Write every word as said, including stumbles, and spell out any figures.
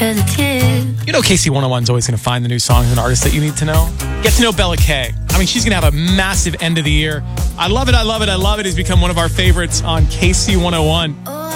to the tip. You know K C one oh one is always going to find the new songs and artists that you need to know. Get to know Bella K. I mean, she's going to have a massive end of the year. I love it, I love it, I love it. It's become one of our favorites on K C one oh one.